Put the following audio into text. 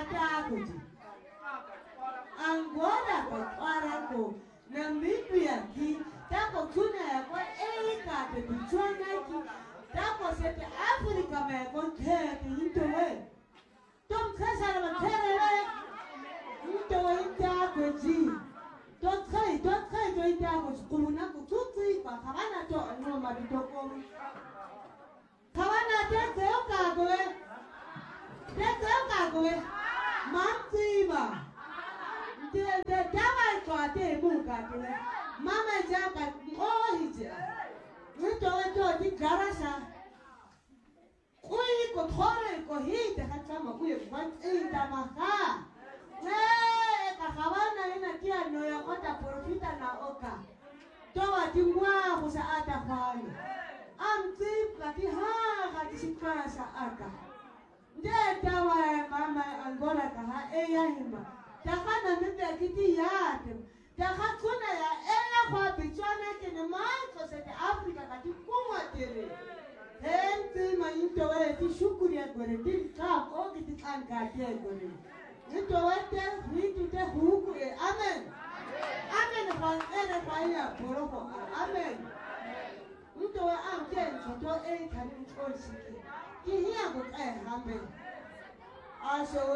atakuti. Angola kwa kwarako Namibia ki tako kuna ya kwa Erika te kuchwana ki tako sete Afrika me kwa kete intowe. Tom kasa na matere intowe intako ji. Don't try to intako kuluna kututi kwa kawana to no mabitoko. Kawana tete okagoe. Tete okagoe. Mamtiba. The Dama got a book at Mama Jaka, oh, he's we told the Garasa. We could hold go hit the Hatama with 1 8 Damaha. Hey, Kahawana in a tia no Yamata Profita Naoka. Toa Tingwa was at a fire. I'm deep like the ha at the Sikarasa Aka. There, Tawa, Mama, Angola, Kaha, Eyahima. Takana mimi kiti yake. Takakuna ya ela kwa bichana kene maiko sete Afrika katikumwa tere. Henti mainto wale ti shukuri ya gore ti kako kiti kanka tie gore. Ito wete hitu te huku amen. Amen kwa ene kwa ya boroko amen. Ito wa amken choto kani mchosiki. Kihia amen. Aso